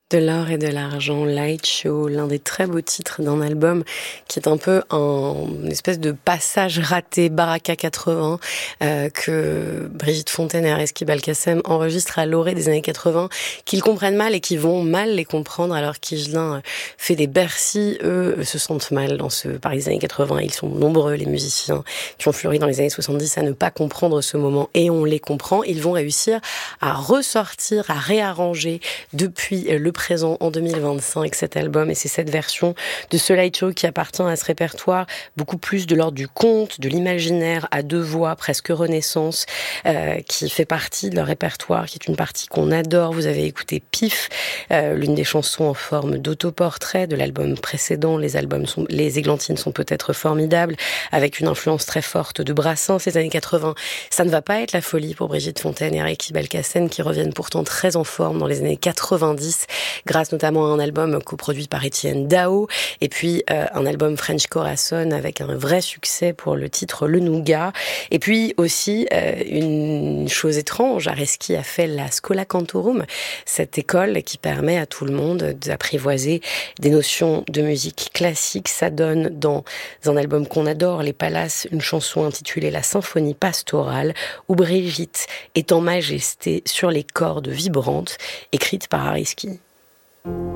De l'or et de l'argent, Light Show, l'un des très beaux titres d'un album qui est un peu une espèce de passage raté, Baraka 80, que Brigitte Fontaine et Areski Belkacem enregistrent à l'orée des années 80, qu'ils comprennent mal et qui vont mal les comprendre, alors qu'Higelin fait des Bercy, eux se sentent mal dans ce Paris des années 80. Ils sont nombreux, les musiciens qui ont fleuri dans les années 70, à ne pas comprendre ce moment, et on les comprend. Ils vont réussir à ressortir, à réarranger depuis le présent en 2025 cet album, et c'est cette version de ce Light Show qui appartient à ce répertoire beaucoup plus de l'ordre du conte, de l'imaginaire à deux voix, presque Renaissance, qui fait partie de leur répertoire, qui est une partie qu'on adore. Vous avez écouté Pif, l'une des chansons en forme d'autoportrait de l'album précédent. Les Églantines sont peut-être formidables, avec une influence très forte de Brassens ces années 80. Ça ne va pas être la folie pour Brigitte Fontaine et Areski Belkacem, qui reviennent pourtant très en forme dans les années 90, grâce notamment à un album coproduit par Étienne Dao, et puis un album French Corazon avec un vrai succès pour le titre Le Nougat. Et puis aussi une chose étrange, Areski a fait la Schola Cantorum, cette école qui permet à tout le monde d'apprivoiser des notions de musique classique. Ça donne dans un album qu'on adore, Les Palaces, une chanson intitulée La Symphonie pastorale, où Brigitte est en majesté sur les cordes vibrantes, écrite par Areski.